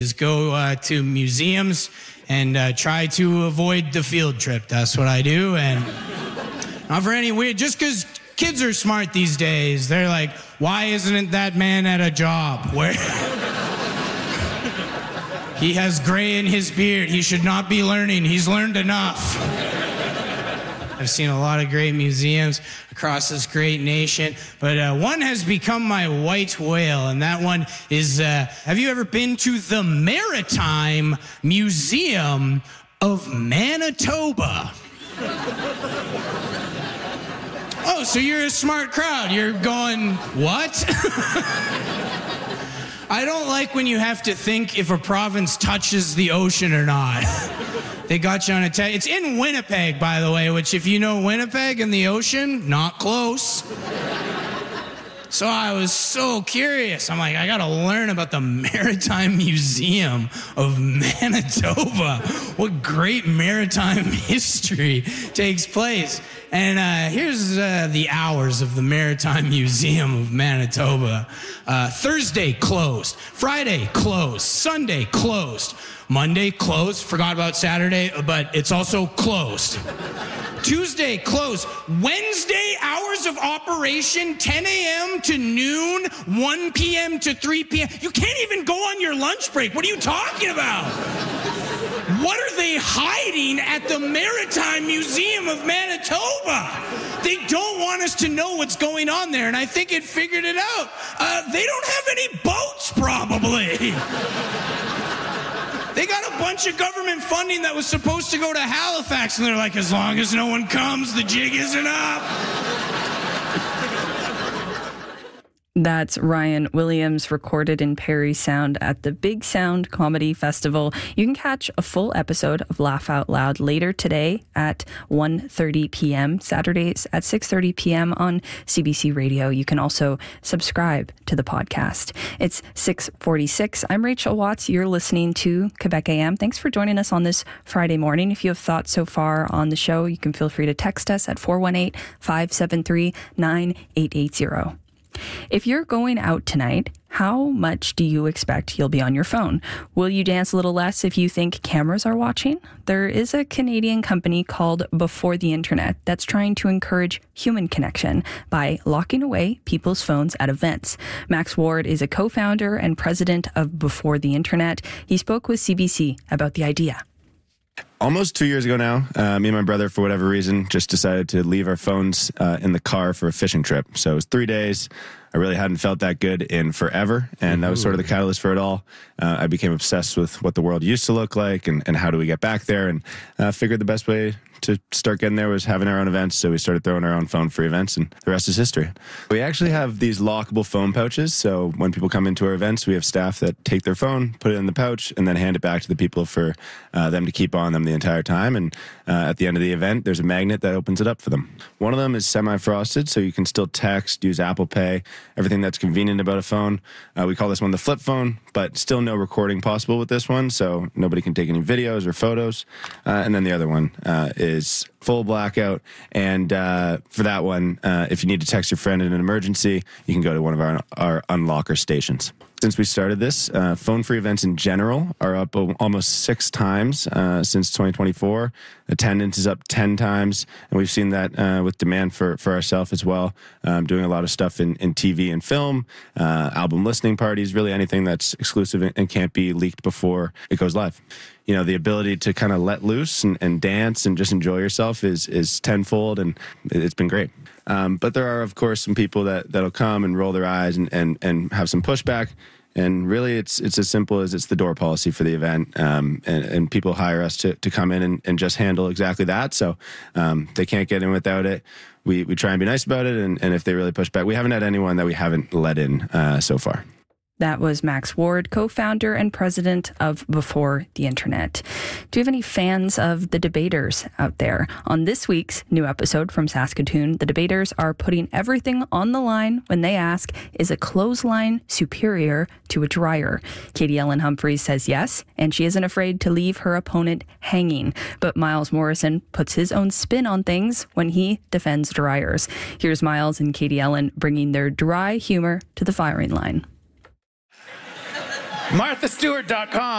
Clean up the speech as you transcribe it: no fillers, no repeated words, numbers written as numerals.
is go to museums and try to avoid the field trip. That's what I do. And not for any weird, just because kids are smart these days. They're like, why isn't that man at a job? Where he has gray in his beard. He should not be learning. He's learned enough. I've seen a lot of great museums across this great nation, but one has become my white whale, and that one is, have you ever been to the Maritime Museum of Manitoba? Oh, so you're a smart crowd. You're going, what? I don't like when you have to think if a province touches the ocean or not. They got you on a tag. It's in Winnipeg, by the way, which if you know Winnipeg and the ocean, not close. So I was so curious. I'm like, I got to learn about the Maritime Museum of Manitoba. What great maritime history takes place. And here's the hours of the Maritime Museum of Manitoba. Thursday, closed. Friday, closed. Sunday, closed. Monday, closed. Forgot about Saturday, but it's also closed. Tuesday, closed. Wednesday, hours of operation, 10 a.m. to noon, 1 p.m. to 3 p.m. You can't even go on your lunch break. What are you talking about? What are they hiding at the Maritime Museum of Manitoba? They don't want us to know what's going on there, and I think it figured it out. They don't have any boats, probably. They got a bunch of government funding that was supposed to go to Halifax, and they're like, as long as no one comes, the jig isn't up. That's Ryan Williams, recorded in Parry Sound at the Big Sound Comedy Festival. You can catch a full episode of Laugh Out Loud later today at 1:30 p.m., Saturdays at 6:30 p.m. on CBC Radio. You can also subscribe to the podcast. It's 6:46. I'm Rachel Watts. You're listening to Quebec AM. Thanks for joining us on this Friday morning. If you have thoughts so far on the show, you can feel free to text us at 418-573-9880. If you're going out tonight, how much do you expect you'll be on your phone? Will you dance a little less if you think cameras are watching? There is a Canadian company called Before the Internet that's trying to encourage human connection by locking away people's phones at events. Max Ward is a co-founder and president of Before the Internet. He spoke with CBC about the idea. Almost 2 years ago now, me and my brother, for whatever reason, just decided to leave our phones in the car for a fishing trip. So it was 3 days. I really hadn't felt that good in forever, and that was sort of the catalyst for it all. I became obsessed with what the world used to look like and how do we get back there, and figured the best way to start getting there was having our own events, so we started throwing our own phone-free events, and the rest is history. We actually have these lockable phone pouches, so when people come into our events, we have staff that take their phone, put it in the pouch, and then hand it back to the people for them to keep on them the entire time, and at the end of the event, there's a magnet that opens it up for them. One of them is semi-frosted, so you can still text, use Apple Pay, everything that's convenient about a phone. We call this one the flip phone, but still no recording possible with this one, so nobody can take any videos or photos. And then the other one is full blackout, and for that one, if you need to text your friend in an emergency, you can go to one of our unlocker stations. Since we started this, phone-free events in general are up almost 6 times since 2024. Attendance is up 10 times, and we've seen that with demand for ourselves as well, doing a lot of stuff in TV and film, album listening parties, really anything that's exclusive and can't be leaked before it goes live. You know, the ability to kind of let loose and dance and just enjoy yourself is tenfold, and it's been great. But there are, of course, some people that'll come and roll their eyes and have some pushback. And really, it's as simple as it's the door policy for the event. And people hire us to come in and just handle exactly that. So they can't get in without it. We try and be nice about it. And if they really push back, we haven't had anyone that we haven't let in so far. That was Max Ward, co-founder and president of Before the Internet. Do you have any fans of The Debaters out there? On this week's new episode from Saskatoon, The Debaters are putting everything on the line when they ask, is a clothesline superior to a dryer? Katie Ellen Humphreys says yes, and she isn't afraid to leave her opponent hanging. But Miles Morrison puts his own spin on things when he defends dryers. Here's Miles and Katie Ellen bringing their dry humor to the firing line. MarthaStewart.com